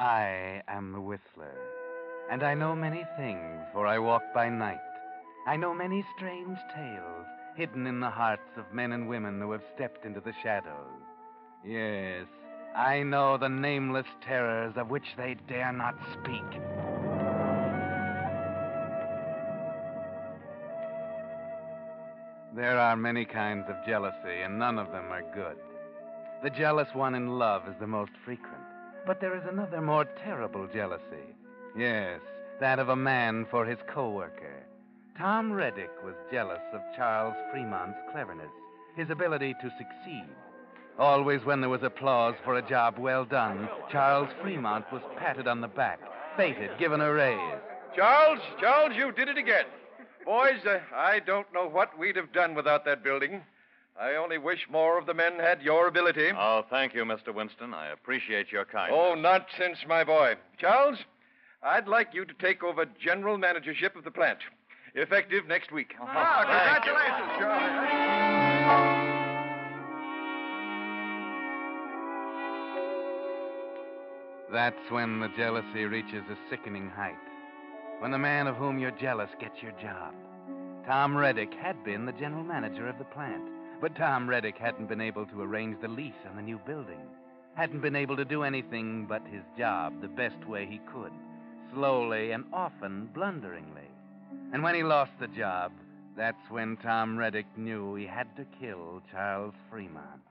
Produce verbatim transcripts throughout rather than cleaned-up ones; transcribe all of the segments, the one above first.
I am the Whistler, and I know many things, for I walk by night. I know many strange tales hidden in the hearts of men and women who have stepped into the shadows. Yes, I know the nameless terrors of which they dare not speak. There are many kinds of jealousy, and none of them are good. The jealous one in love is the most frequent. But there is another more terrible jealousy. Yes, that of a man for his co-worker. Tom Reddick was jealous of Charles Fremont's cleverness, his ability to succeed. Always when there was applause for a job well done, Charles Fremont was patted on the back, feted, given a raise. Charles, Charles, you did it again. Boys, uh, I don't know what we'd have done without that building. I only wish more of the men had your ability. Oh, thank you, Mister Winston. I appreciate your kindness. Oh, nonsense, my boy. Charles, I'd like you to take over general managership of the plant. Effective next week. Oh, ah, congratulations, Charles. That's when the jealousy reaches a sickening height. When the man of whom you're jealous gets your job. Tom Reddick had been the general manager of the plant, but Tom Reddick hadn't been able to arrange the lease on the new building. Hadn't been able to do anything but his job the best way he could, slowly and often blunderingly. And when he lost the job, that's when Tom Reddick knew he had to kill Charles Fremont.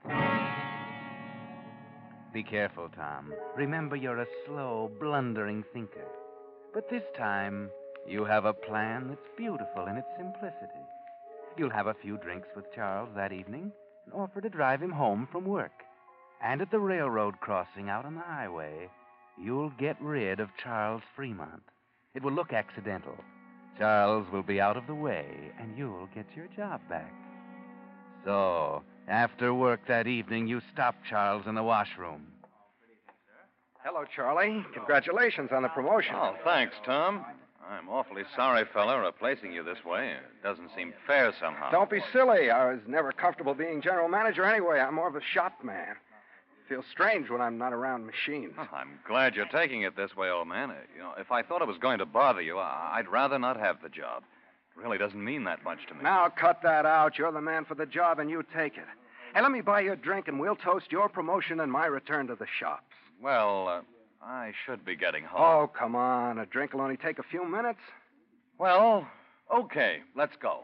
Be careful, Tom. Remember, you're a slow, blundering thinker. But this time, you have a plan that's beautiful in its simplicity. You'll have a few drinks with Charles that evening and offer to drive him home from work. And at the railroad crossing out on the highway, you'll get rid of Charles Fremont. It will look accidental. Charles will be out of the way, and you'll get your job back. So, after work that evening, you stop Charles in the washroom. Hello, Charlie. Congratulations on the promotion. Oh, thanks, Tom. I'm awfully sorry, fella, replacing you this way. It doesn't seem fair somehow. Don't be silly. I was never comfortable being general manager anyway. I'm more of a shop man. It feels strange when I'm not around machines. Oh, I'm glad you're taking it this way, old man. Uh, You know, if I thought it was going to bother you, I- I'd rather not have the job. It really doesn't mean that much to me. Now, cut that out. You're the man for the job, and you take it. Hey, let me buy you a drink, and we'll toast your promotion and my return to the shops. Well, uh, I should be getting home. Oh, come on. A drink will only take a few minutes. Well, okay, let's go.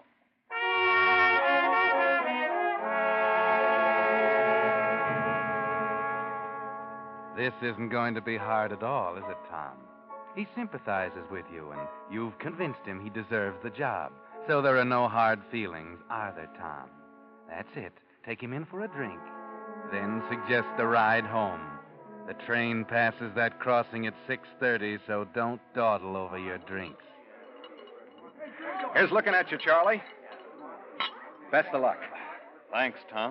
This isn't going to be hard at all, is it, Tom? He sympathizes with you, and you've convinced him he deserves the job. So there are no hard feelings, are there, Tom? That's it. Take him in for a drink. Then suggest the ride home. The train passes that crossing at six thirty, so don't dawdle over your drinks. Here's looking at you, Charlie. Best of luck. Thanks, Tom.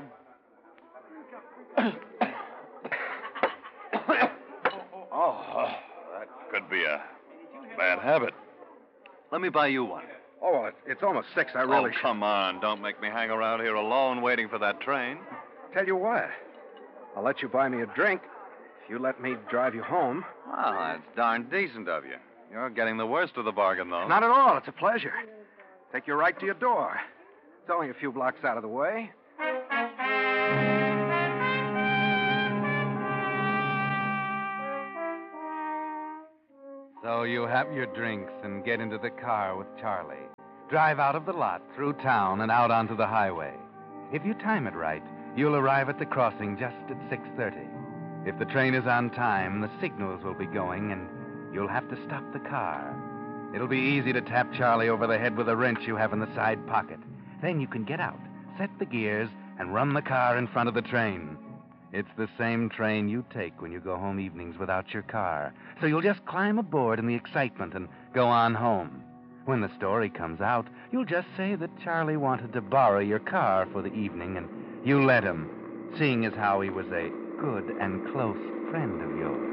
Oh. That could be a bad habit. Let me buy you one. Oh, well, it's, it's almost six. I really oh, should. come on. Don't make me hang around here alone waiting for that train. Tell you what. I'll let you buy me a drink if you let me drive you home. Well, that's darn decent of you. You're getting the worst of the bargain, though. Not at all. It's a pleasure. Take you right to your door. It's only a few blocks out of the way. So you have your drinks and get into the car with Charlie. Drive out of the lot, through town, and out onto the highway. If you time it right, you'll arrive at the crossing just at six thirty. If the train is on time, the signals will be going, and you'll have to stop the car. It'll be easy to tap Charlie over the head with a wrench you have in the side pocket. Then you can get out, set the gears, and run the car in front of the train. It's the same train you take when you go home evenings without your car. So you'll just climb aboard in the excitement and go on home. When the story comes out, you'll just say that Charlie wanted to borrow your car for the evening, and you let him, seeing as how he was a good and close friend of yours.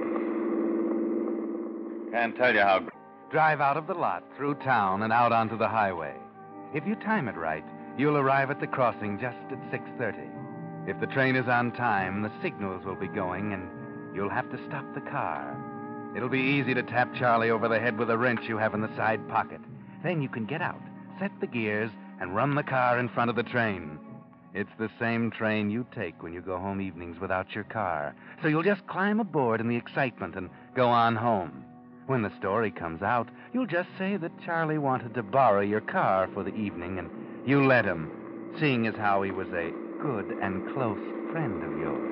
Can't tell you how... Drive out of the lot, through town, and out onto the highway. If you time it right, you'll arrive at the crossing just at six thirty. If the train is on time, the signals will be going, and you'll have to stop the car. It'll be easy to tap Charlie over the head with a wrench you have in the side pocket. Then you can get out, set the gears, and run the car in front of the train. It's the same train you take when you go home evenings without your car. So you'll just climb aboard in the excitement and go on home. When the story comes out, you'll just say that Charlie wanted to borrow your car for the evening, and you let him, seeing as how he was a good and close friend of yours.